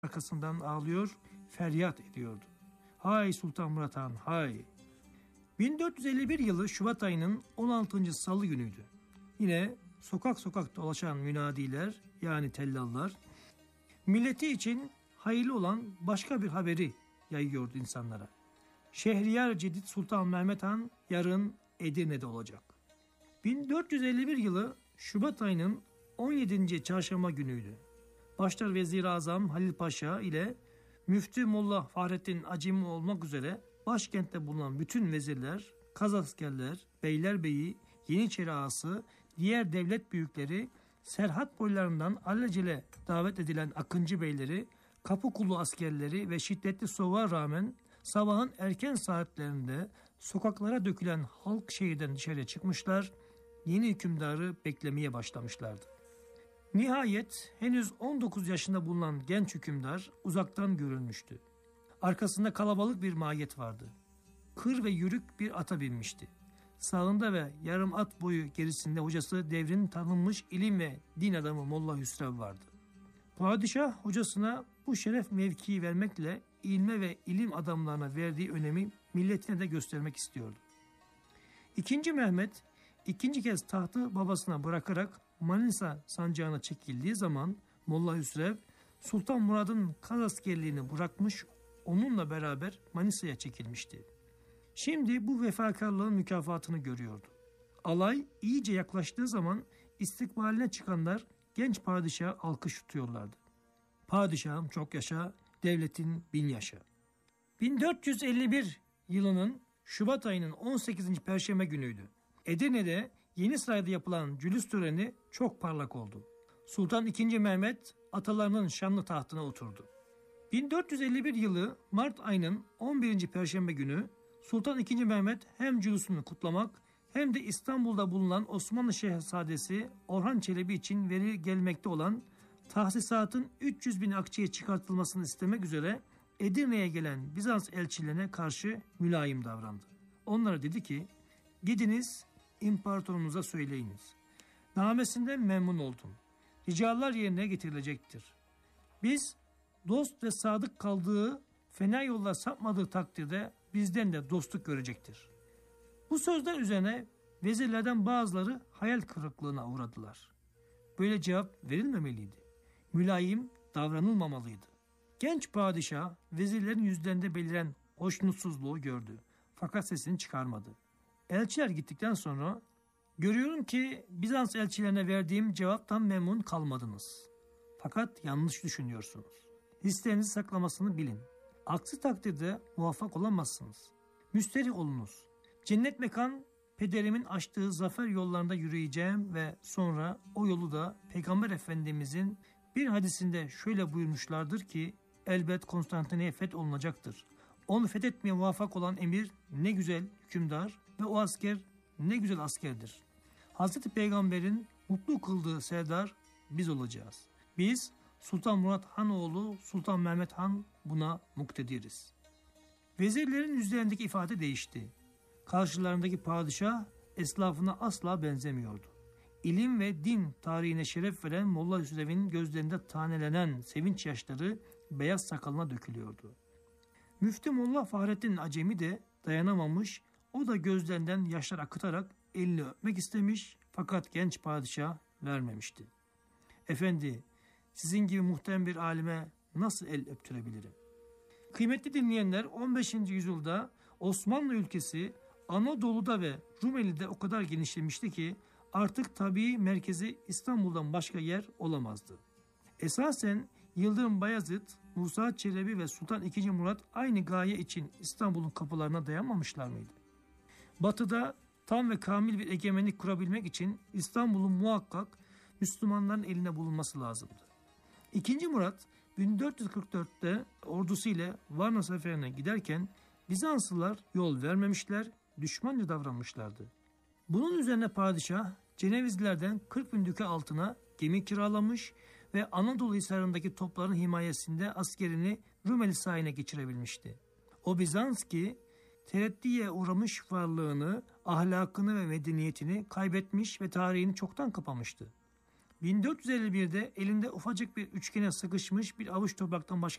arkasından ağlıyor, feryat ediyordu. Hay Sultan Murat Han, hay! 1451 yılı Şubat ayının 16. Salı günüydü. Yine sokak sokak dolaşan münadiler, yani tellallar, milleti için hayırlı olan başka bir haberi yayıyordu insanlara. Şehriyar Cedid Sultan Mehmet Han yarın Edirne'de olacak. 1451 yılı Şubat ayının 17. çarşamba günüydü. Başta Vezir-i Azam Halil Paşa ile Müftü Molla Fahrettin Acemi olmak üzere başkentte bulunan bütün vezirler, kazaskerler, beylerbeyi, Yeniçeri ağası, diğer devlet büyükleri, Serhat boylarından alelacele davet edilen Akıncı beyleri, Kapıkulu askerleri ve şiddetli soğuğa rağmen sabahın erken saatlerinde sokaklara dökülen halk şehirden dışarıya çıkmışlar, yeni hükümdarı beklemeye başlamışlardı. Nihayet henüz 19 yaşında bulunan genç hükümdar uzaktan görülmüştü. Arkasında kalabalık bir mahiyet vardı. Kır ve yürük bir ata binmişti. Sağında ve yarım at boyu gerisinde hocası devrin tanınmış ilim ve din adamı Molla Hüsrev vardı. Padişah hocasına bu şeref mevkii vermekle ilme ve ilim adamlarına verdiği önemi milletine de göstermek istiyordu. İkinci Mehmet ikinci kez tahtı babasına bırakarak Manisa sancağına çekildiği zaman Molla Hüsrev Sultan Murad'ın kaz askerliğini bırakmış, onunla beraber Manisa'ya çekilmişti. Şimdi bu vefakarlığın mükafatını görüyordu. Alay iyice yaklaştığı zaman istikbaline çıkanlar genç padişaha alkış tutuyorlardı. Padişahım çok yaşa, devletin bin yaşa. 1451 yılının Şubat ayının 18. Perşembe günüydü. Edirne'de Yenisaray'da yapılan cülüs töreni çok parlak oldu. Sultan II. Mehmet atalarının şanlı tahtına oturdu. 1451 yılı Mart ayının 11. Perşembe günü Sultan II. Mehmet hem cülüsünü kutlamak hem de İstanbul'da bulunan Osmanlı Şehzadesi Orhan Çelebi için veri gelmekte olan tahsisatın 300 bin akçeye çıkartılmasını istemek üzere Edirne'ye gelen Bizans elçilerine karşı mülayim davrandı. Onlara dedi ki, gidiniz imparatorumuza söyleyiniz. Namesinden memnun oldum. Ricalar yerine getirilecektir. Biz dost ve sadık kaldığı, fena yollar sapmadığı takdirde bizden de dostluk görecektir. Bu sözler üzerine vezirlerden bazıları hayal kırıklığına uğradılar. Böyle cevap verilmemeliydi. Mülayim davranılmamalıydı. Genç padişah vezirlerin yüzlerinde beliren hoşnutsuzluğu gördü. Fakat sesini çıkarmadı. Elçiler gittikten sonra görüyorum ki Bizans elçilerine verdiğim cevaptan memnun kalmadınız. Fakat yanlış düşünüyorsunuz. Hislerinizi saklamasını bilin. Aksi takdirde muvaffak olamazsınız. Müsterih olunuz. Cennet mekan pederimin açtığı zafer yollarında yürüyeceğim ve sonra o yolu da Peygamber Efendimizin bir hadisinde şöyle buyurmuşlardır ki elbet Konstantiniye fetholunacaktır. Onu fethetmeye muvaffak olan emir ne güzel hükümdar ve o asker ne güzel askerdir. Hazreti Peygamber'in mutlu kıldığı serdar biz olacağız. Biz Sultan Murat Han oğlu Sultan Mehmet Han buna muktediriz. Vezirlerin yüzlerindeki ifade değişti. Karşılarındaki padişah eslafına asla benzemiyordu. İlim ve din tarihine şeref veren Molla Hüsrev'in gözlerinde tanelenen sevinç yaşları beyaz sakalına dökülüyordu. Müftü Molla Fahrettin Acemi de dayanamamış, o da gözlerinden yaşlar akıtarak elini öpmek istemiş fakat genç padişah vermemişti. Efendi, sizin gibi muhterem bir alime nasıl el öptürebilirim? Kıymetli dinleyenler, 15. yüzyılda Osmanlı ülkesi Anadolu'da ve Rumeli'de o kadar genişlemişti ki artık tabii merkezi İstanbul'dan başka yer olamazdı. Esasen Yıldırım Bayezid, Musa Çelebi ve Sultan II. Murat aynı gaye için İstanbul'un kapılarına dayanmamışlar mıydı? Batı'da tam ve kamil bir egemenlik kurabilmek için İstanbul'un muhakkak Müslümanların eline bulunması lazımdı. II. Murat 1444'te ordusu ile Varna seferine giderken Bizanslılar yol vermemişler, düşmanca davranmışlardı. Bunun üzerine padişah Cenevizlilerden 40 bin düke altına gemi kiralamış ve Anadolu Hisarı'ndaki topların himayesinde askerini Rumeli sahiline geçirebilmişti. O Bizans ki tereddiye uğramış varlığını, ahlakını ve medeniyetini kaybetmiş ve tarihini çoktan kapamıştı. 1451'de elinde ufacık bir üçgene sıkışmış bir avuç topraktan başka